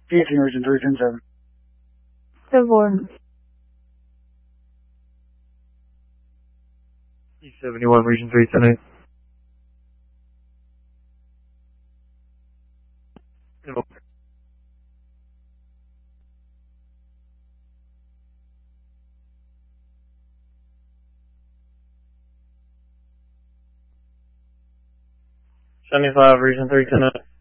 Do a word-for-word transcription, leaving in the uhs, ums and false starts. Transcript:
eighteen, Region three ten seven. Seven. E seventy-one, Region three ten eight. seventy-five, Region three ten eight.